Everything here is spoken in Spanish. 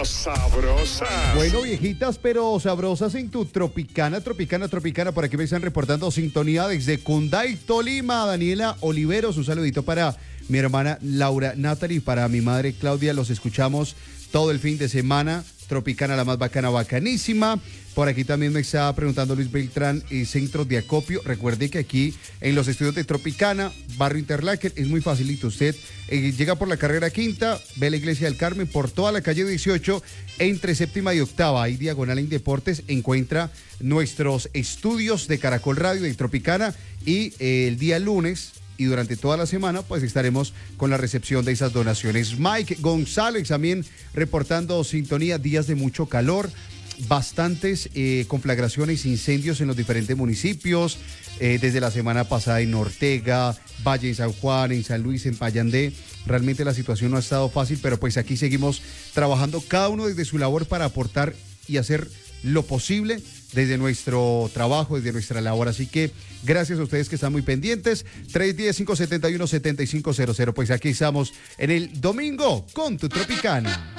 sabrosas. Bueno, viejitas, pero sabrosas en tu Tropicana. Por aquí me están reportando sintonía desde Cunday, Tolima. Daniela Oliveros, un saludito para mi hermana Laura Natalie, para mi madre Claudia. Los escuchamos todo el fin de semana. Tropicana, la más bacana, bacanísima. Por aquí también me está preguntando Luis Beltrán, centros de acopio. Recuerde que aquí en los estudios de Tropicana, barrio Interlaken, es muy facilito. Usted llega por la carrera quinta, ve la iglesia del Carmen, por toda la calle 18, entre séptima y octava, ahí diagonal en Deportes, encuentra nuestros estudios de Caracol Radio de Tropicana. Y el día lunes y durante toda la semana, pues estaremos con la recepción de esas donaciones. Mike González también reportando sintonía, días de mucho calor, bastantes conflagraciones, incendios en los diferentes municipios, desde la semana pasada en Ortega, Valle en San Juan, en San Luis, en Payandé. Realmente la situación no ha estado fácil, pero pues aquí seguimos trabajando cada uno desde su labor para aportar y hacer lo posible desde nuestro trabajo, desde nuestra labor. Así que gracias a ustedes que están muy pendientes. 310-571-7500. Pues aquí estamos en el domingo con tu Tropicana.